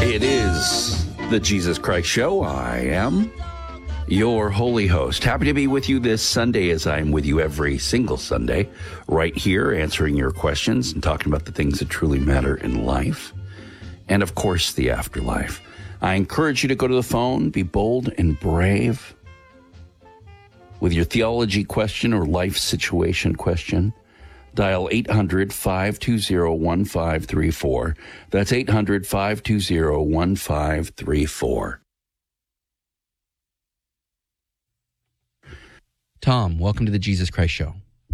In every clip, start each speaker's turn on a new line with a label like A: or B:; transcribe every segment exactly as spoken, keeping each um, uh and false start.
A: It is the Jesus Christ Show. I am your holy host. Happy to be with you this Sunday, as I'm with you every single Sunday, right here, answering your questions and talking about the things that truly matter in life. And, of course, the afterlife. I encourage you to go to the phone, be bold and brave with your theology question or life situation question. Dial eight hundred, five two zero, one five three four. That's eight hundred, five two zero, one five three four.
B: Tom, welcome to the Jesus Christ Show.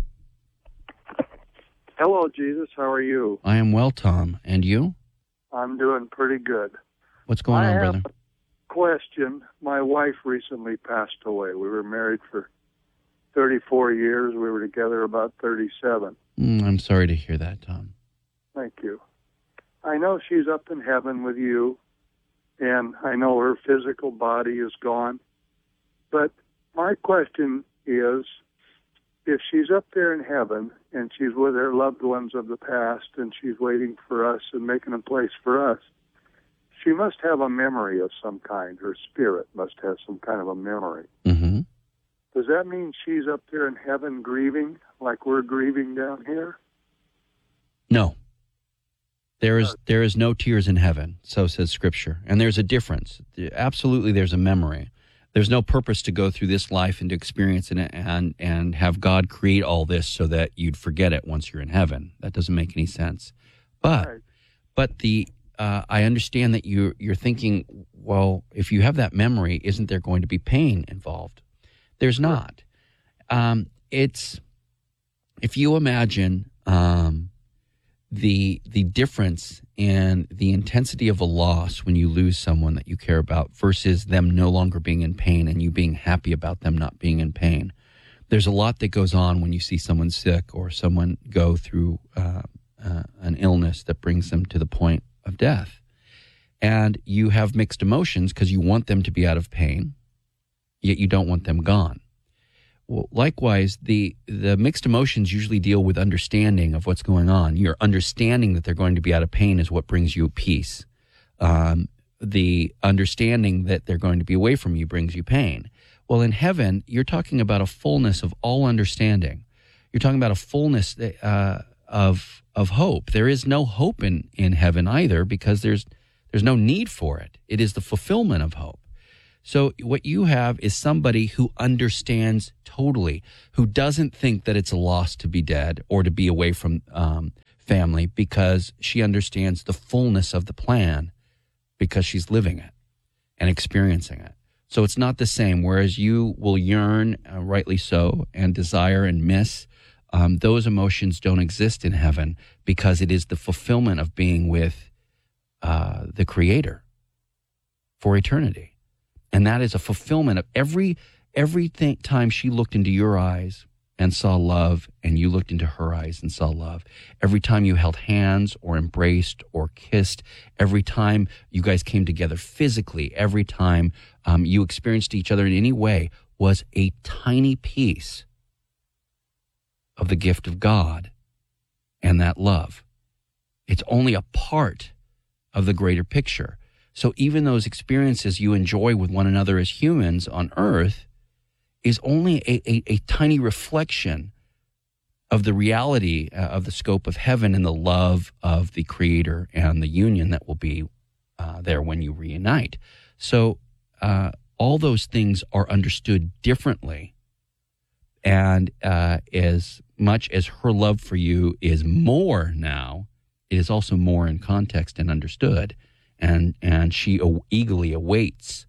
C: Hello, Jesus. How are you?
B: I am well, Tom. And you?
C: I'm doing pretty good.
B: What's going
C: I
B: on,
C: have
B: brother?
C: A question. My wife recently passed away. We were married for thirty-four years. We were together about thirty-seven.
B: Mm, I'm sorry to hear that, Tom.
C: Thank you. I know she's up in heaven with you, and I know her physical body is gone. But my question is, if she's up there in heaven and she's with her loved ones of the past and she's waiting for us and making a place for us, she must have a memory of some kind. Her spirit must have some kind of a memory.
B: Mm-hmm.
C: Does that mean she's up there in heaven grieving like we're grieving down here?
B: No. There is there is no tears in heaven, so says Scripture. And there's a difference. Absolutely, there's a memory. There's no purpose to go through this life and to experience it and, and have God create all this so that you'd forget it once you're in heaven. That doesn't make any sense. But
C: Right.
B: but the uh, I understand that you're, you're thinking, well, if you have that memory, isn't there going to be pain involved? There's not. Um, it's, if you imagine um, the the difference in the intensity of a loss when you lose someone that you care about versus them no longer being in pain and you being happy about them not being in pain. There's a lot that goes on when you see someone sick or someone go through uh, uh, an illness that brings them to the point of death. And you have mixed emotions because you want them to be out of pain, yet you don't want them gone. Well, likewise, the the mixed emotions usually deal with understanding of what's going on. Your understanding that they're going to be out of pain is what brings you peace. Um, the understanding that they're going to be away from you brings you pain. Well, in heaven, you're talking about a fullness of all understanding. You're talking about a fullness uh, of of hope. There is no hope in, in heaven either because there's there's no need for it. It is the fulfillment of hope. So what you have is somebody who understands totally, who doesn't think that it's a loss to be dead or to be away from um, family because she understands the fullness of the plan because she's living it and experiencing it. So it's not the same. Whereas you will yearn, uh, rightly so, and desire and miss, um, those emotions don't exist in heaven because it is the fulfillment of being with uh, the Creator for eternity. And that is a fulfillment of every every th- time she looked into your eyes and saw love, and you looked into her eyes and saw love. Every time you held hands or embraced or kissed, every time you guys came together physically, every time um, you experienced each other in any way was a tiny piece of the gift of God and that love. It's only a part of the greater picture. So even those experiences you enjoy with one another as humans on earth is only a, a, a tiny reflection of the reality uh, of the scope of heaven and the love of the Creator and the union that will be uh, there when you reunite. So uh, all those things are understood differently. And uh, as much as her love for you is more now, it is also more in context and understood. And and she eagerly awaits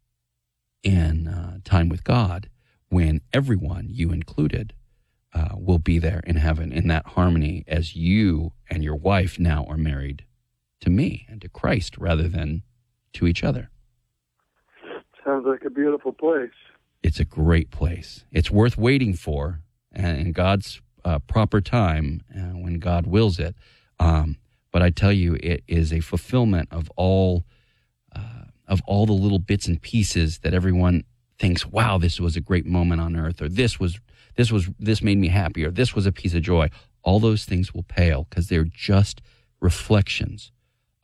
B: in uh, time with God when everyone, you included, uh, will be there in heaven in that harmony as you and your wife now are married to me and to Christ rather than to each other.
C: Sounds like a beautiful place.
B: It's a great place. It's worth waiting for, and in God's uh, proper time, uh, when God wills it. Um, But I tell you, it is a fulfillment of all uh, of all the little bits and pieces that everyone thinks, wow, this was a great moment on earth, or this was this was this made me happy, or this was a piece of joy. All those things will pale because they're just reflections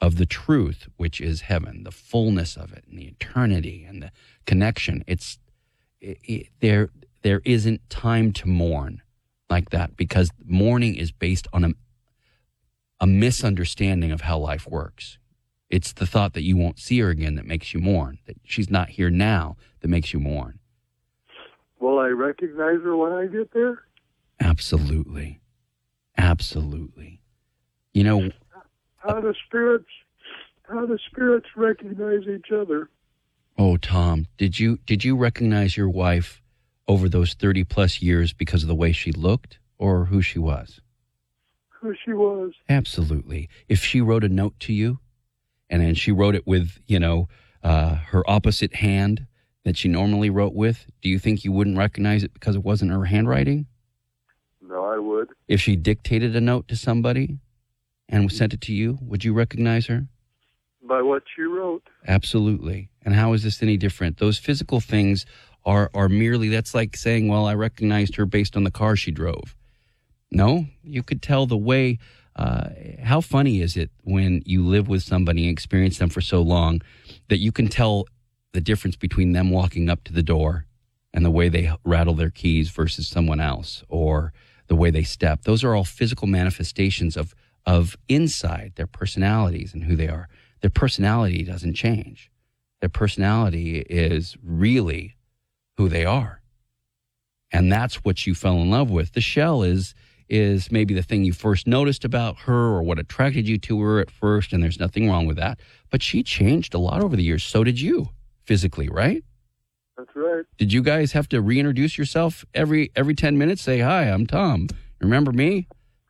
B: of the truth, which is heaven, the fullness of it, and the eternity and the connection. It's it, it, there. There isn't time to mourn like that, because mourning is based on a, a misunderstanding of how life works. It's the thought that you won't see her again that makes you mourn, that she's not here now that makes you mourn.
C: Will I recognize her when I get there?
B: Absolutely. Absolutely. You know,
C: how do spirits how do spirits recognize each other?
B: Oh, Tom, did you did you recognize your wife over those thirty plus years because of the way she looked or who she was?
C: Who she was.
B: Absolutely. If she wrote a note to you and then she wrote it with, you know, uh, her opposite hand that she normally wrote with, do you think you wouldn't recognize it because it wasn't her handwriting?
C: No, I would.
B: If she dictated a note to somebody and sent it to you, would you recognize her?
C: By what she wrote.
B: Absolutely. And how is this any different? Those physical things are are merely, that's like saying, well, I recognized her based on the car she drove. No, you could tell the way. Uh, how funny is it when you live with somebody and experience them for so long that you can tell the difference between them walking up to the door and the way they rattle their keys versus someone else, or the way they step. Those are all physical manifestations of of inside their personalities and who they are. Their personality doesn't change. Their personality is really who they are. And that's what you fell in love with. The shell is is maybe the thing you first noticed about her or what attracted you to her at first, and there's nothing wrong with that. But she changed a lot over the years. So did you, physically, right?
C: That's right.
B: Did you guys have to reintroduce yourself every every ten minutes? Say, hi, I'm Tom. Remember me?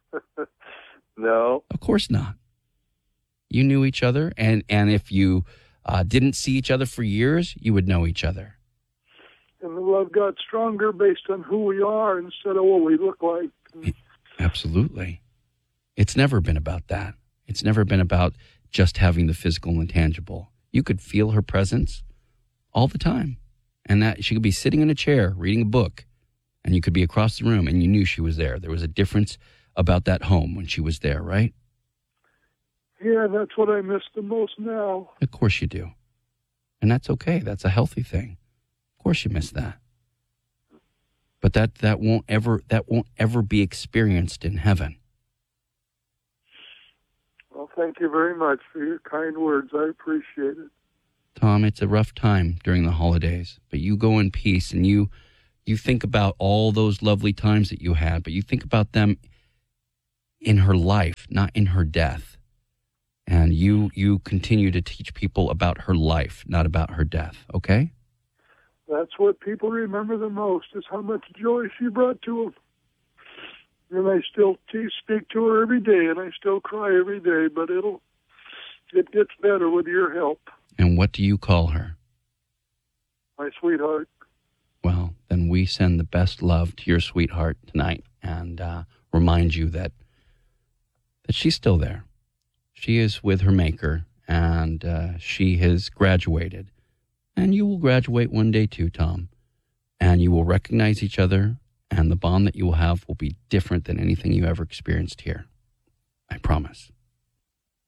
C: No.
B: Of course not. You knew each other, and, and if you uh, didn't see each other for years, you would know each other.
C: And the love got stronger based on who we are instead of what we look like.
B: Absolutely. It's never been about that. It's never been about just having the physical and tangible. You could feel her presence all the time. And that she could be sitting in a chair reading a book, and you could be across the room and you knew she was there. There was a difference about that home when she was there, right?
C: Yeah, that's what I miss the most now.
B: Of course you do. And that's okay. That's a healthy thing. Of course you miss that. But that, that won't ever that won't ever be experienced in heaven.
C: Well, thank you very much for your kind words. I appreciate it.
B: Tom, it's a rough time during the holidays, but you go in peace and you you think about all those lovely times that you had, but you think about them in her life, not in her death. And you you continue to teach people about her life, not about her death, okay?
C: That's what people remember the most, is how much joy she brought to them. And I still t- speak to her every day, and I still cry every day, but it'll it gets better with your help.
B: And what do you call her?
C: My sweetheart.
B: Well, then we send the best love to your sweetheart tonight and uh, remind you that that she's still there. She is with her maker, and uh, she has graduated. And you will graduate one day too, Tom. And you will recognize each other, and the bond that you will have will be different than anything you ever experienced here. I promise.